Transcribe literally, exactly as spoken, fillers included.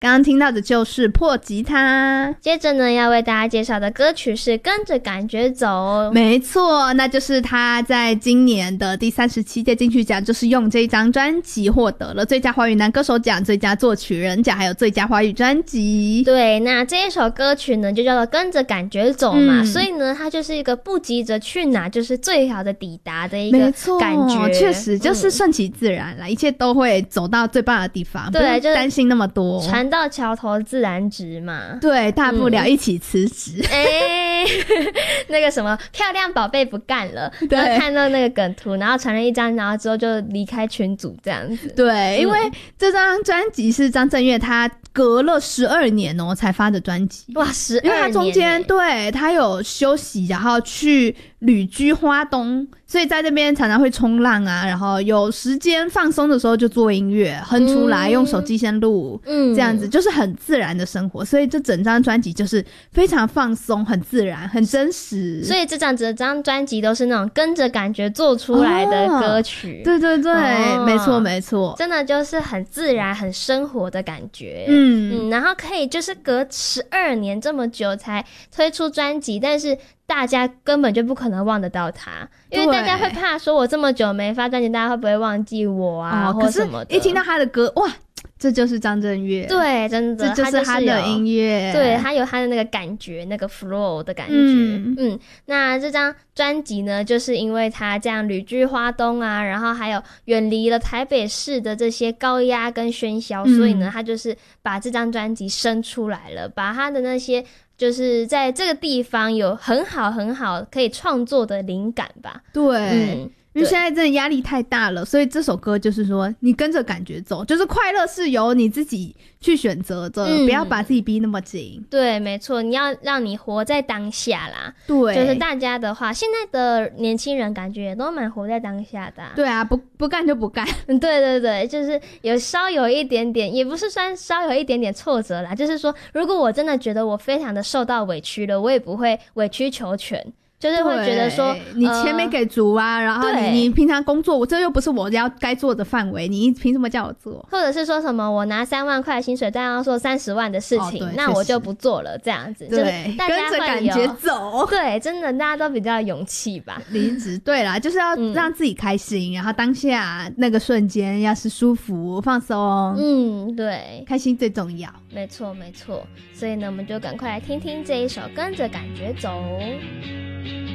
刚刚听到的就是破吉他， 接着呢要为大家介绍的歌曲是跟着感觉走。 没错，那就是他在今年的第三十七届金曲奖，就是用这一张专辑获得了最佳华语男歌手奖、最佳作曲人奖还有最佳华语专辑。 对，那这一首歌曲呢就叫做跟着感觉走嘛、嗯、所以呢它就是一个不急着去哪就是最好的抵达的一个感觉。 确实就是顺其自然啦、嗯、一切都会走到最棒的地方， 对， 不用担心那么多， 船到桥头自然直嘛。 对，大不了一起辞职。 哎、嗯欸，那个什么漂亮宝贝不干了，然后看到那个梗图，然后传了一张，然后之后就离开群组这样子。 对、嗯、因为这张专辑是张震岳他隔了十二年哦才发的专辑。 哇，十二年！ 因为他中间对他有休息，然后去旅居花东，所以在这边常常会冲浪啊，然后有时间放松的时候就做音乐，哼出来、嗯、用手机先录，嗯，这样子就是很自然的生活。所以这整张专辑就是非常放松、很自然、很真实。 所以这张整张专辑都是那种跟着感觉做出来的歌曲。 哦、对对对，哦、没错没错， 真的就是很自然、很生活的感觉。嗯嗯，然后可以就是隔十二年这么久才推出专辑，但是大家根本就不可能忘得到他，因为大家会怕说我这么久没发专辑，大家会不会忘记我啊、哦、或什么的。 可是一听到他的歌，哇，这就是张震岳。 对，真的， 这就是他的音乐。 对，他有他的那个感觉，那个 flow 的感觉。嗯, 嗯那这张专辑呢，就是因为他这样旅居花东啊，然后还有远离了台北市的这些高压跟喧嚣、嗯、所以呢他就是把这张专辑生出来了，把他的那些就是在这个地方有很好很好可以创作的灵感吧。 对、嗯因为现在真的压力太大了，所以这首歌就是说你跟着感觉走，就是快乐是由你自己去选择的、嗯、不要把自己逼那么紧。 对，没错，你要让你活在当下啦。 对， 就是大家的话，现在的年轻人感觉也都蛮活在当下的、啊、 对啊，不不干就不干。 对对对，就是有稍有一点点，也不是算稍有一点点挫折啦，就是说如果我真的觉得我非常的受到委屈了，我也不会委曲求全，就是会觉得说你钱没给足啊、呃、然后 你, 你平常工作我这又不是我要该做的范围，你凭什么叫我做？ 或者是说什么我拿三万块薪水但要做三十万的事情、哦、那我就不做了，这样子。 对， 就是大家会有跟着感觉走。 对，真的大家都比较有勇气吧。 离职对啦，就是要让自己开心、嗯、然后当下那个瞬间要是舒服放松， 嗯，对， 开心最重要。 没错没错，所以呢我们就赶快来听听这一首跟着感觉走。